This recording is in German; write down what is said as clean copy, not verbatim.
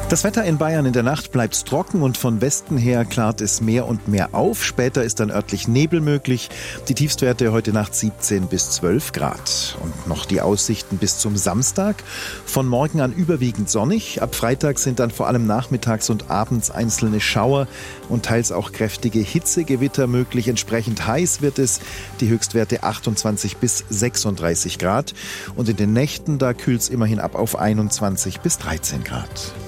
Das Wetter in Bayern: in der Nacht bleibt trocken und von Westen her klart es mehr und mehr auf. Später ist dann örtlich Nebel möglich. Die Tiefstwerte heute Nacht 17 bis 12 Grad. Und noch die Aussichten bis zum Samstag. Von morgen an überwiegend sonnig. Ab Freitag sind dann vor allem nachmittags und abends einzelne Schauer und teils auch kräftige Hitzegewitter möglich. Entsprechend heiß wird es. Die Höchstwerte 28 bis 36 Grad. Und in den Nächten, da kühlt es immerhin ab auf 21 bis 13 Grad.